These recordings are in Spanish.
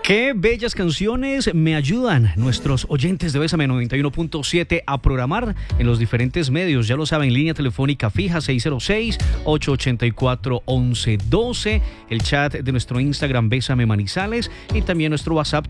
Qué bellas canciones me ayudan nuestros oyentes de Bésame 91.7 a programar en los diferentes medios. Ya lo saben, línea telefónica fija 606-884-1112, el chat de nuestro Instagram Bésame Manizales y también nuestro WhatsApp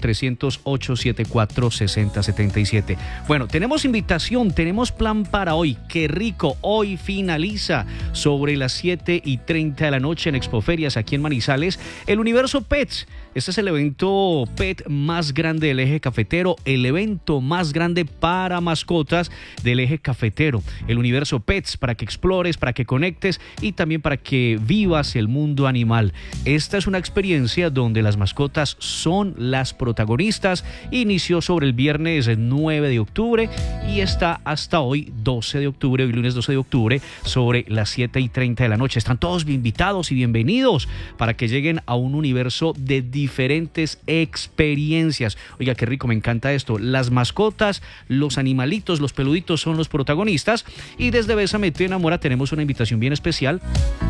300-874-6077. Bueno, tenemos invitación, tenemos plan para hoy. Qué rico, hoy finaliza sobre las 7:30 de la noche en Expoferias aquí en Manizales el Universo Pets. Este es el evento pet más grande del eje cafetero, el evento más grande para mascotas del eje cafetero. El Universo Pets, para que explores, para que conectes y también para que vivas el mundo animal. Esta es una experiencia donde las mascotas son las protagonistas. Inició sobre el viernes 9 de octubre y está hasta hoy 12 de octubre, hoy lunes 12 de octubre, sobre las 7:30 de la noche. Están todos invitados y bienvenidos para que lleguen a un universo de diferentes experiencias. Oiga, qué rico, me encanta esto. Las mascotas, los animalitos, los peluditos son los protagonistas y desde Bésame Te Enamora tenemos una invitación bien especial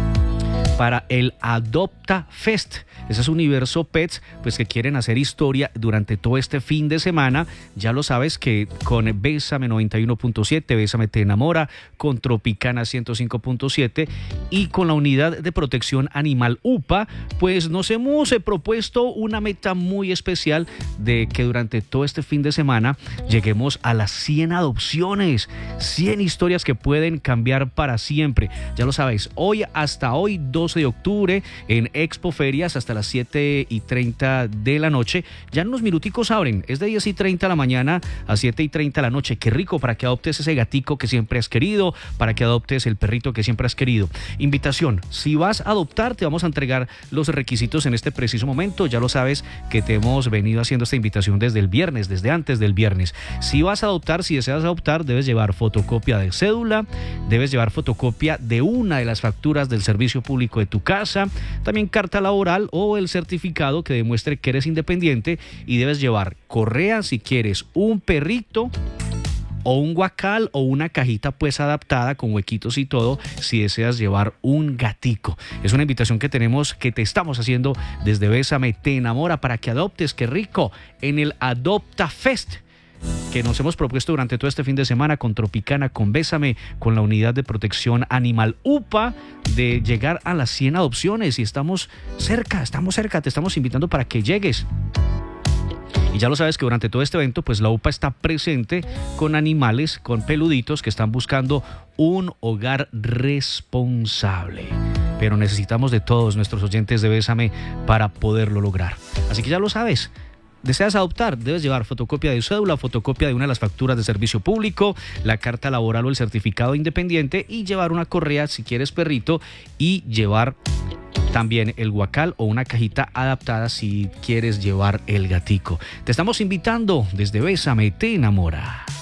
para el Adopta Fest. Ese es Universo Pets, pues que quieren hacer historia durante todo este fin de semana. Ya lo sabes que con Bésame 91.7, Bésame Te Enamora, con Tropicana 105.7 y con la Unidad de Protección Animal UPA, pues nos hemos propuesto una meta muy especial de que durante todo este fin de semana lleguemos a las 100 adopciones, 100 historias que pueden cambiar para siempre. Ya lo sabes, hasta hoy 12 de octubre en Expoferias hasta las 7:30 de la noche. Ya en unos minuticos abren, es de 10:30 de la mañana a 7:30 de la noche. Qué rico, para que adoptes ese gatico que siempre has querido, para que adoptes el perrito que siempre has querido. Invitación, si vas a adoptar te vamos a entregar los requisitos en este preciso momento. Ya lo sabes que te hemos venido haciendo esta invitación desde el viernes, desde antes del viernes. Si vas a adoptar, si deseas adoptar, debes llevar fotocopia de cédula, debes llevar fotocopia de una de las facturas del servicio público de tu casa, también carta laboral o el certificado que demuestre que eres independiente, y debes llevar correa si quieres un perrito o un guacal o una cajita pues adaptada con huequitos y todo si deseas llevar un gatico. Es una invitación que te estamos haciendo desde Bésame Te Enamora para que adoptes, qué rico, en el Adopta Fest que nos hemos propuesto durante todo este fin de semana con Tropicana, con Bésame, con la Unidad de Protección Animal UPA, de llegar a las 100 adopciones y estamos cerca, te estamos invitando para que llegues. Y ya lo sabes que durante todo este evento, pues la UPA está presente con animales, con peluditos que están buscando un hogar responsable. Pero necesitamos de todos nuestros oyentes de Bésame para poderlo lograr. Así que ya lo sabes. ¿Deseas adoptar? Debes llevar fotocopia de cédula, fotocopia de una de las facturas de servicio público, la carta laboral o el certificado independiente, y llevar una correa si quieres perrito, y llevar también el guacal o una cajita adaptada si quieres llevar el gatico. Te estamos invitando desde Bésame Te Enamora.